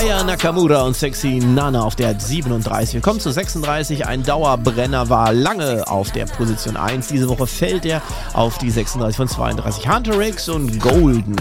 Aya Nakamura und Sexy Nana auf der 37. Wir kommen zu 36. Ein Dauerbrenner war lange auf der Position 1. Diese Woche fällt er auf die 36 von 32. Hunter X und Golden.